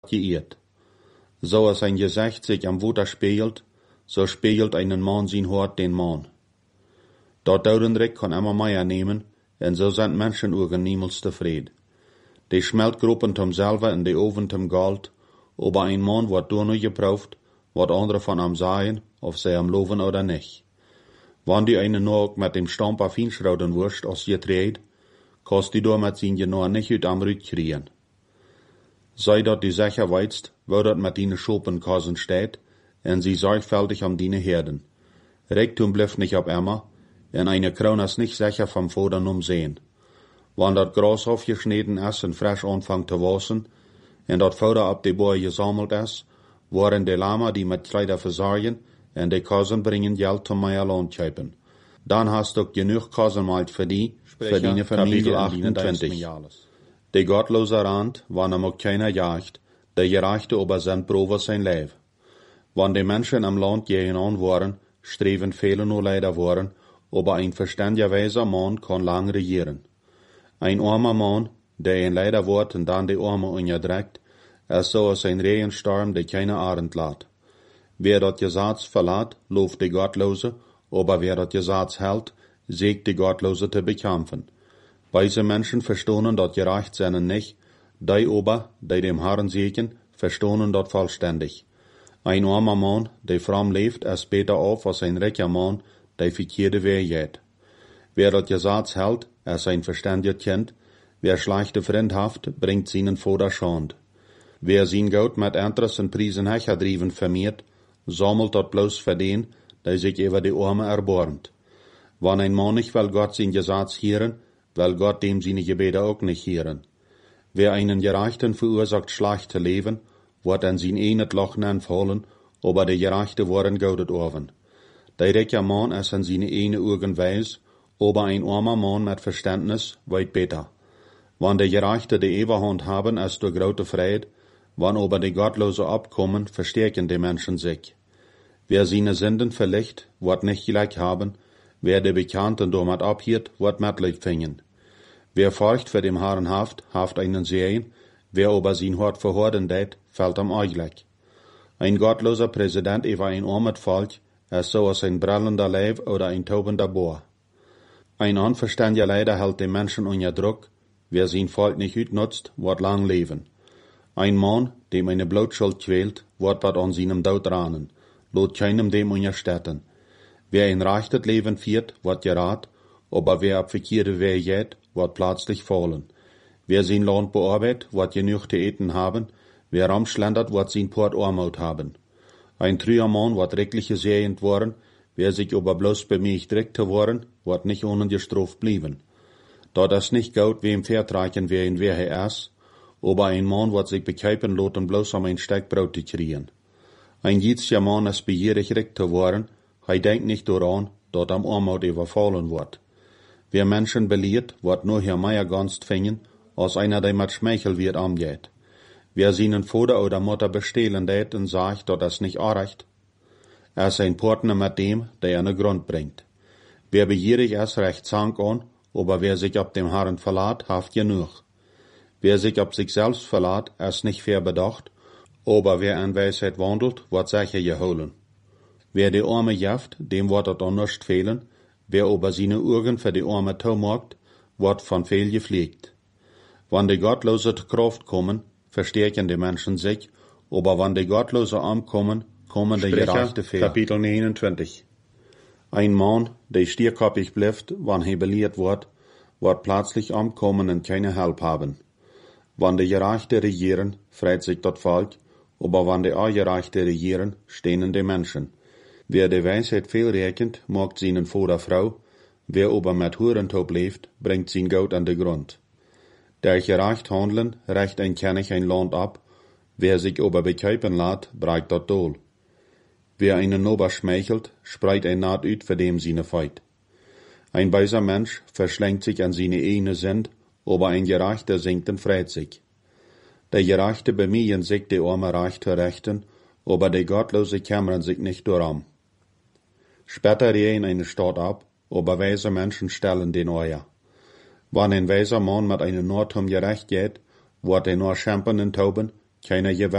geirrt. So als ein Gesicht sich am Water spiegelt, so spiegelt einen Mann sein Hort den Mann. Dat Dodendrik kann immer mehr nehmen, en so sind Menschenaugen niemals zufrieden. Die Schmeltgruppen zum selber in die Oven zum Gold, aber ein Mann wird nur geprüft, wat andere von am sagen, ob sie am loven oder nicht. Wann die eine nur auch mit dem Stamp auf hinschrauden wurst, als je dreht, kannst die mit sin genau nicht ut am Rüt kriegen. Sei dort die sicher weizt, wo dort mit dine Schopenkassen steht, en sie sorgfältig am dine Herden. Rektum blifft nicht ab Emma, en eine Krone ist nicht sicher vom Vodern umsehen. Wann dat Gras aufgeschnitten ist und frisch anfangt zu wassen, en dat Futter ab die Boer gesammelt ist, waren die Lama die mit Kleider versorgen, en die Kassen bringen Geld zum Meierland kaufen. Dann hast du genug Kassenmalt für die Familie 28. Die gottlose Rand, wann am auch keiner jagt, der gereichte aber sind Probe sein Leben. Wann die Menschen am Land gehen waren, streben viele nur leider waren, aber ein verständiger weiser Mann kann lang regieren. Ein armer Mann, der ein leider wird und dann die Arme unterdrückt, ist so als ein Regensturm, der keine Abend lässt. Wer dat Gesetz verlässt, läuft die Gottlose, aber wer dat Gesetz hält, siegt die Gottlose zu bekämpfen. Weise Menschen verstehen dat gerecht seinen nicht, die aber, die dem Herrn siegen, verstehen dat vollständig. Ein armer Mann, der fromm lebt, ist besser auf als ein reicher Mann, der verkehrte Weg geht. Wer dat Gesetz hält, ist ein verständiger Kind, wer schlechte Freund haft, bringt seinen Vater Schand. Wer sein Geld mit Interessen Priesen hecherdriven vermehrt, sammelt dat bloß für den, der sich über die Arme erbarmt. Wann ein Mann nicht will Gott sein Gesetz hören, will Gott dem seine Gebete auch nicht hören. Wer einen Gerechten verursacht schlechte Leben, wird an sein einet Loch fallen, aber der Gerechte worden gaudet oven. Der reiche Mann ist an seine eine Augen weis, aber ein armer Mann mit Verständnis weit besser. Wann der Gerechte die Eberhand haben, ist durch große Freude, wann aber die Gottlose abkommen, verstärken die Menschen sich. Wer seine Sünden verlicht, wird nicht gleich haben, wer die Bekannten damit abhielt, wird Mitleid finden. Wer furcht für dem Herrn haft einen Sehen, wer aber sein Hort verhorden det, fällt am Eichleck. Ein gottloser Präsident über ein armes Volk ist so als ein brennender Leib oder ein taubender Bohr. Ein unverständiger Leider hält den Menschen unter Druck, wer sein Volk nicht utnutzt, wird lang leben. Ein Mann, dem eine Blutschuld quält, wird bald an seinem Tod rahnen, lot keinem dem unterstetten. Wer ein rechtes Leben führt, wird gerat, aber wer ab verkehrte Weg geht, wird plötzlich fallen. Wer sein Land bearbeitet, wird genug zu eten haben, wer ramschlendert, wird sein Port Armut haben. Ein trüber Mann wird rechtlich gesehnt worden, wer sich aber bloß bemüht direkt zu worden, wird nicht ohne gestraft blieben. Da das nicht gut wem vertragen, wer in wer er ist, aber ein Mann wird sich bekäupen lassen, bloß um ein Stück Brot zu kriegen. Ein jüdischer Mann ist begierig recht zu worden, er denkt nicht daran, dass am Armut überfallen wird. Wer Menschen belehrt, wird nur hier mehr Gunst finden, als einer, der mit Schmeichel wird angeht. Wer seinen Vater oder Mutter bestehlen tät und sagt, dass das nicht anrecht, ist ein Partner mit dem, der einen Grund bringt. Wer begierig ist, recht zank an, aber wer sich auf dem Herrn verlässt, haft genug. Wer sich auf sich selbst verlässt, ist nicht fair bedacht, aber wer in Weisheit wandelt, wird sicher geholen. Wer die Arme jaft, dem wird es auch nicht fehlen, wer aber seine Augen für die Arme macht, wird von viel gepflegt. Wann die Gottlose zur Kraft kommen, verstärken die Menschen sich, aber wann die Gottlose ankommen, kommen die Gerechte fehl. Kapitel 29. Ein Mann, der stierkoppig bleibt, wann er belehrt wird plötzlich ankommen und keine Hilfe haben. Wann die Gerechte regieren, freut sich das Volk, aber wann die Ungerechte regieren, stehen die Menschen. Wer die Weisheit viel rechnet, mag seinen Vater Frau, wer aber mit Hurentop lebt, bringt sein Geld an den Grund. Der gerecht handeln, recht ein König ein Land ab, wer sich aber bekäupen lässt, breigt das Dol. Wer einen Nober schmeichelt, spreit ein Naht ut für dem seine Feit. Ein weiser Mensch verschlängt sich an seine eigene Sünd, aber ein Gerechter singt und freut sich. Der Gerechte bemühen sich, die Arme reich zu rechten, aber die Gottlose kümmern sich nicht darum. Später rehen eine Stadt ab, aber weise Menschen stellen den Euer. Wann ein weiser Mann mit einem Nordturm gerecht geht, wird er nur schämpern und tauben, Keiner